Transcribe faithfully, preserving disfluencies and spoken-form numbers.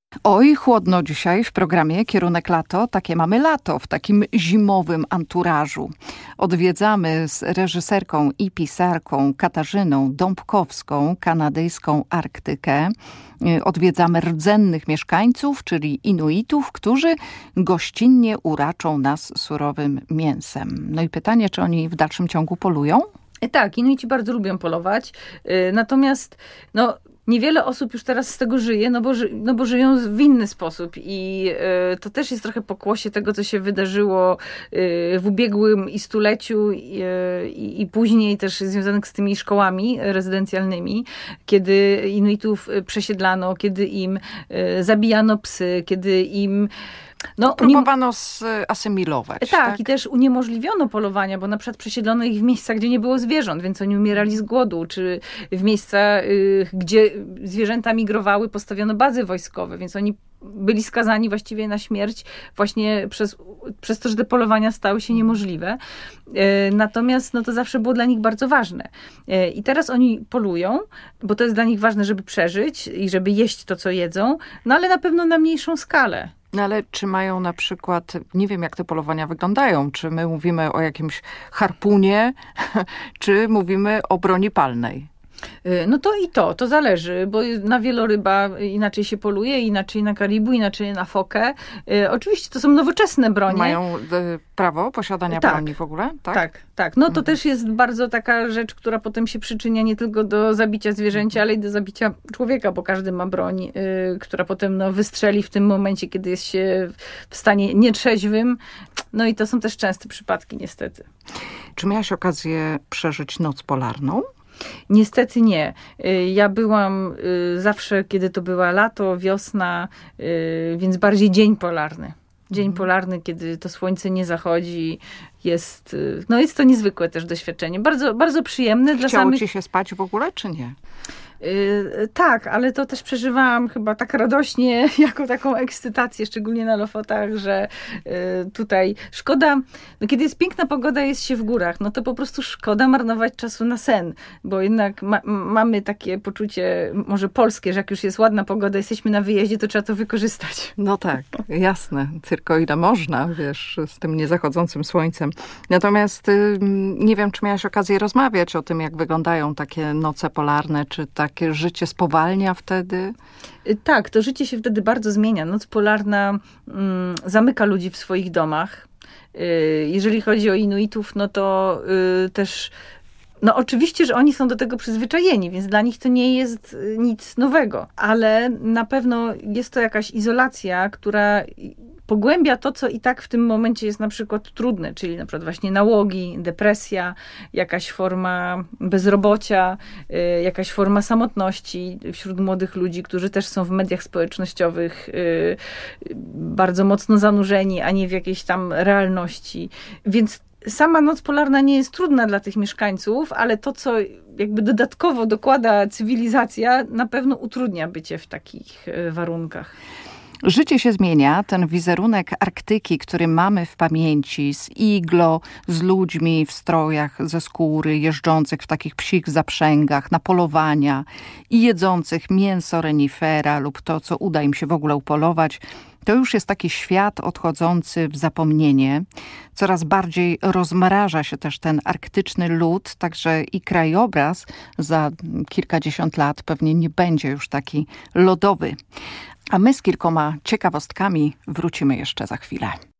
Oj, chłodno dzisiaj w programie Kierunek Lato. Takie mamy lato w takim zimowym anturażu. Odwiedzamy z reżyserką i pisarką Katarzyną Dąbkowską kanadyjską Arktykę. Odwiedzamy rdzennych mieszkańców, czyli Inuitów, którzy gościnnie uraczą nas surowym mięsem. No i pytanie, czy oni w dalszym ciągu polują? Tak, Inuici bardzo lubią polować. Natomiast no, niewiele osób już teraz z tego żyje, no bo, ży, no bo żyją w inny sposób i y, to też jest trochę pokłosie tego, co się wydarzyło y, w ubiegłym i stuleciu y, i później też związanych z tymi szkołami rezydencjalnymi, kiedy Inuitów przesiedlano, kiedy im y, zabijano psy, kiedy im No, próbowano zasymilować. Tak, tak, i też uniemożliwiono polowania, bo na przykład przesiedlono ich w miejsca, gdzie nie było zwierząt, więc oni umierali z głodu, czy w miejsca, y, gdzie zwierzęta migrowały, postawiono bazy wojskowe, więc oni byli skazani właściwie na śmierć właśnie przez, przez to, że te polowania stały się niemożliwe. Y, natomiast no, to zawsze było dla nich bardzo ważne. Y, I teraz oni polują, bo to jest dla nich ważne, żeby przeżyć i żeby jeść to, co jedzą, no ale na pewno na mniejszą skalę. No ale czy mają na przykład, nie wiem jak te polowania wyglądają, czy my mówimy o jakimś harpunie, czy mówimy o broni palnej? No to i to, to zależy, bo na wieloryba inaczej się poluje, inaczej na karibu, inaczej na fokę. Oczywiście to są nowoczesne bronie. Mają prawo posiadania tak, broni w ogóle? Tak, tak. tak. No to mhm. też jest bardzo taka rzecz, która potem się przyczynia nie tylko do zabicia zwierzęcia, ale i do zabicia człowieka, bo każdy ma broń, y, która potem no, wystrzeli w tym momencie, kiedy jest się w stanie nietrzeźwym. No i to są też częste przypadki niestety. Czy miałaś okazję przeżyć noc polarną? Niestety nie. Ja byłam zawsze, kiedy to była lato, wiosna, więc bardziej dzień polarny. Dzień mhm. polarny, kiedy to słońce nie zachodzi, jest, no jest to niezwykłe też doświadczenie. Bardzo, bardzo przyjemne. Chciało dla samych... ci się spać w ogóle, czy nie? Yy, tak, ale to też przeżywałam chyba tak radośnie, jako taką ekscytację, szczególnie na Lofotach, że yy, tutaj szkoda, no kiedy jest piękna pogoda, jest się w górach, no to po prostu szkoda marnować czasu na sen, bo jednak ma, mamy takie poczucie, może polskie, że jak już jest ładna pogoda, jesteśmy na wyjeździe, to trzeba to wykorzystać. No tak, jasne, tylko ile można, wiesz, z tym niezachodzącym słońcem. Natomiast yy, nie wiem, czy miałaś okazję rozmawiać o tym, jak wyglądają takie noce polarne, czy tak Takie życie spowalnia wtedy? Tak, to życie się wtedy bardzo zmienia. Noc polarna mm, zamyka ludzi w swoich domach. Yy, jeżeli chodzi o Inuitów, no to yy, też no oczywiście, że oni są do tego przyzwyczajeni, więc dla nich to nie jest nic nowego. Ale na pewno jest to jakaś izolacja, która pogłębia to, co i tak w tym momencie jest na przykład trudne, czyli na przykład właśnie nałogi, depresja, jakaś forma bezrobocia, y, jakaś forma samotności wśród młodych ludzi, którzy też są w mediach społecznościowych y, bardzo mocno zanurzeni, a nie w jakiejś tam realności. Więc sama noc polarna nie jest trudna dla tych mieszkańców, ale to, co jakby dodatkowo dokłada cywilizacja, na pewno utrudnia bycie w takich y, warunkach. Życie się zmienia. Ten wizerunek Arktyki, który mamy w pamięci z iglo, z ludźmi w strojach ze skóry, jeżdżących w takich psich zaprzęgach, na polowania i jedzących mięso renifera lub to, co uda im się w ogóle upolować, to już jest taki świat odchodzący w zapomnienie. Coraz bardziej rozmraża się też ten arktyczny lód, także i krajobraz za kilkadziesiąt lat pewnie nie będzie już taki lodowy. A my z kilkoma ciekawostkami wrócimy jeszcze za chwilę.